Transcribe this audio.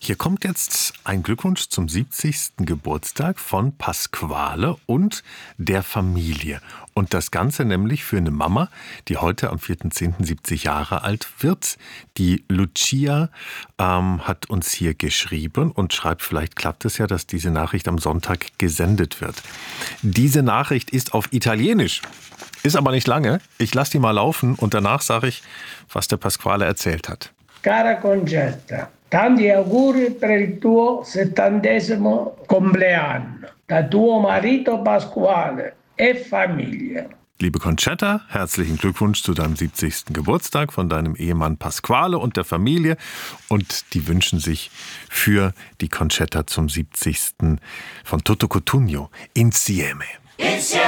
Hier kommt jetzt ein Glückwunsch zum 70. Geburtstag von Pasquale und der Familie. Und das Ganze nämlich für eine Mama, die heute am 4.10. 70 Jahre alt wird. Die Lucia hat uns hier geschrieben und schreibt, vielleicht klappt es ja, dass diese Nachricht am Sonntag gesendet wird. Diese Nachricht ist auf Italienisch, ist aber nicht lange. Ich lasse die mal laufen und danach sage ich, was der Pasquale erzählt hat. Cara Concetta, tanti auguri per il tuo 70° compleanno, da tuo marito Pasquale e famiglia. Liebe Concetta, herzlichen Glückwunsch zu deinem 70. Geburtstag von deinem Ehemann Pasquale und der Familie. Und die wünschen sich für die Concetta zum 70. von Toto Cutugno Insieme.